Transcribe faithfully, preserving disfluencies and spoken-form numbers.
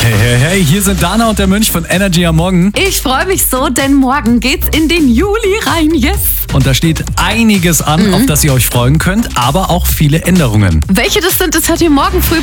Hey, hey, hey, hier sind Dana und der Mönch von Energy am Morgen. Ich freue mich so, denn morgen geht's in den Juli rein, yes! Und da steht einiges an, Mhm. auf das ihr euch freuen könnt, aber auch viele Änderungen. Welche das sind, das hört ihr morgen früh